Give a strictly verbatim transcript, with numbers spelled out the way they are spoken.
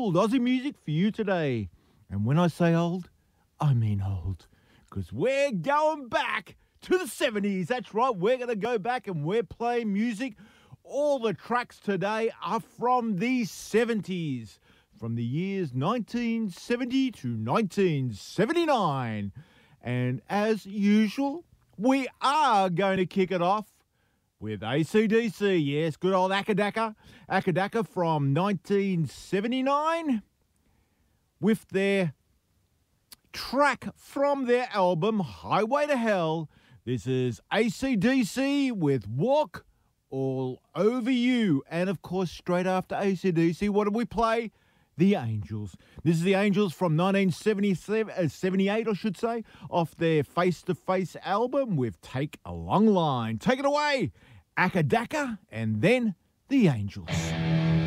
old Aussie music for you today. And when I say old, I mean old. Because we're going back to the seventies. That's right, we're going to go back and we're playing music. All the tracks today are from the seventies. From the years nineteen seventy to nineteen seventy-nine. And as usual, we are going to kick it off with A C D C. Yes, good old Akadaka. Akadaka from nineteen seventy-nine with their track from their album Highway to Hell. This is A C D C with Walk All Over You. And of course, straight after A C D C, what did we play? The Angels. This is the Angels from nineteen seventy-seven, uh, seventy-eight, I should say, off their Face to Face album with Take a Long Line. Take it away, Akadaka, and then the Angels.